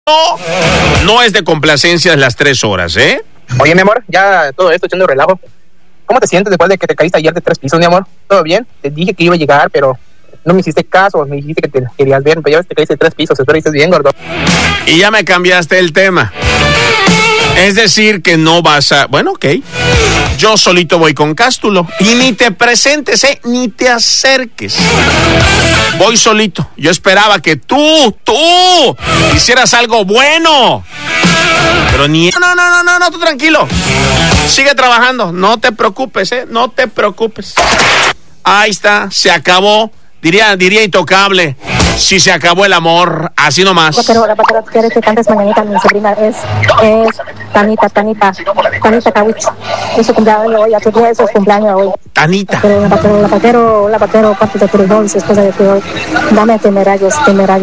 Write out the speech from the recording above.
No es de complacencias las 3 horas, ¿eh? Oye, mi amor, ya todo esto echando relajo. ¿Cómo te sientes después de que te caíste ayer de 3 pisos, mi amor? ¿Todo bien? Te dije que iba a llegar, pero no me hiciste caso. Me dijiste que te querías ver, pero ya ves, te caíste de 3 pisos. Espero que estés bien, gordo. Y ya me cambiaste el tema. Es decir, que no vas a... Bueno, ok. Yo solito voy con Cástulo. Y ni te presentes, ni te acerques. Voy solito. Yo esperaba que tú hicieras algo bueno. Pero ni... No, tú tranquilo. Sigue trabajando. No te preocupes, no te preocupes. Ahí está, se acabó. Diría Intocable, si se acabó el amor, así nomás. La paquera quiere que cantes mañanita, mi sobrina es Tanita Kawich. Es su cumpleaños hoy, a tu día es su cumpleaños hoy. Tanita. Pero la paquero, ¿cuánto te quieres hoy? Si esposa de ti hoy. Dame temerarios.